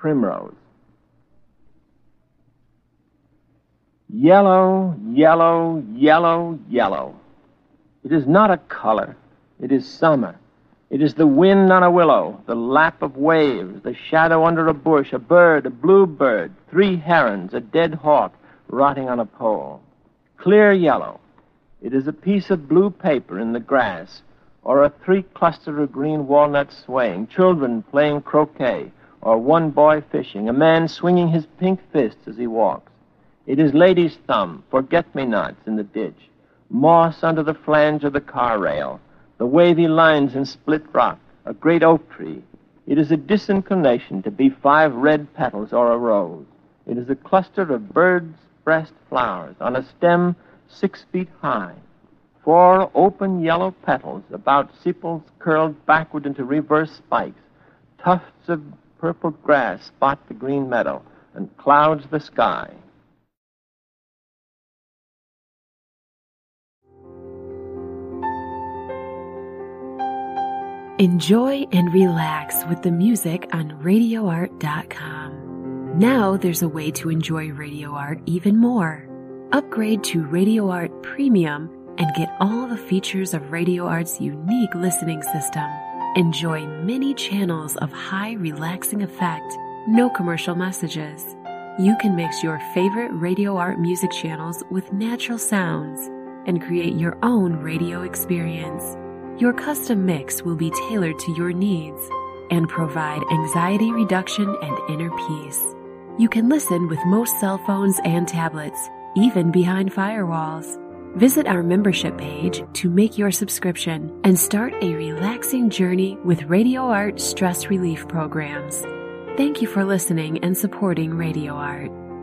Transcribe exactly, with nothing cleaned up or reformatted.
primrose. Yellow, yellow, yellow, yellow. It is not a color. It is summer. It is the wind on a willow, the lap of waves, the shadow under a bush, a bird, a bluebird, three herons, a dead hawk rotting on a pole. Clear yellow. It is a piece of blue paper in the grass, or a three-cluster of green walnuts swaying, children playing croquet, or one boy fishing, a man swinging his pink fists as he walks. It is lady's thumb, forget-me-nots in the ditch, moss under the flange of the car rail, the wavy lines in split rock, a great oak tree. It is a disinclination to be five red petals or a rose. It is a cluster of bird's breast flowers on a stem six feet high. Four open yellow petals, about sepals curled backward into reverse spikes. Tufts of purple grass spot the green meadow and clouds the sky. Enjoy and relax with the music on radio art dot com. Now there's a way to enjoy Radio Art even more. Upgrade to Radio Art Premium and get all the features of Radio Art's unique listening system. Enjoy many channels of high relaxing effect, no commercial messages. You can mix your favorite Radio Art music channels with natural sounds and create your own radio experience. Your custom mix will be tailored to your needs and provide anxiety reduction and inner peace. You can listen with most cell phones and tablets, even behind firewalls. Visit our membership page to make your subscription and start a relaxing journey with Radio Art stress relief programs. Thank you for listening and supporting Radio Art.